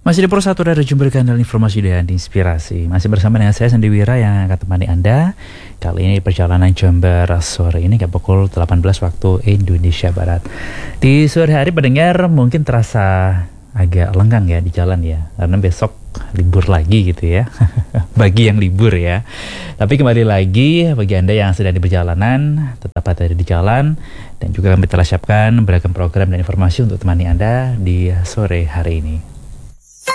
Masih di Pro 1 dari Jumber Kanal Informasi dan Inspirasi. Masih bersama dengan saya Sandi Wira yang akan temani Anda. Kali ini perjalanan Jember sore ini ke pukul 18 waktu Indonesia Barat. Di sore hari pendengar mungkin terasa agak lenggang ya di jalan ya, karena besok libur lagi gitu ya. Bagi yang libur ya. Tapi kembali lagi bagi Anda yang sedang di perjalanan, tetap hati-hati di jalan. Dan juga kami telah siapkan beragam program dan informasi untuk temani Anda di sore hari ini.